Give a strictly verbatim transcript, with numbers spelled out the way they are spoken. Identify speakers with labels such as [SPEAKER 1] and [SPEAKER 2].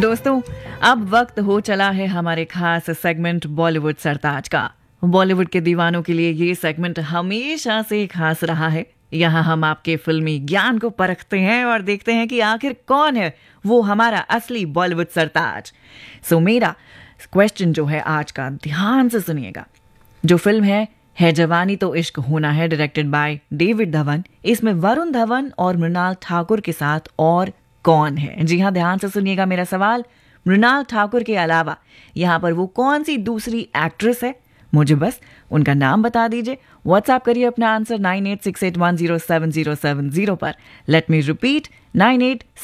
[SPEAKER 1] दोस्तों, अब वक्त हो चला है हमारे खास सेगमेंट बॉलीवुड सरताज का। बॉलीवुड के दीवानों के लिए ये सेगमेंट हमेशा से खास रहा है। यहाँ हम आपके फिल्मी ज्ञान को परखते हैं और देखते हैं कि आखिर कौन है वो हमारा असली बॉलीवुड सरताज। सो मेरा क्वेश्चन जो है आज का, ध्यान से सुनिएगा। जो फिल्म है है जवानी तो इश्क होना है, डायरेक्टेड बाय डेविड धवन, इसमें वरुण धवन और मृणाल ठाकुर के साथ और कौन है? जी हाँ, ध्यान से सुनिएगा मेरा सवाल। मृणाल ठाकुर के अलावा यहाँ पर वो कौन सी दूसरी एक्ट्रेस है? मुझे बस उनका नाम बता दीजिए। व्हाट्सएप करिए अपना answer nine eight six eight one zero seven zero seven zero पर। Let me repeat, nine eight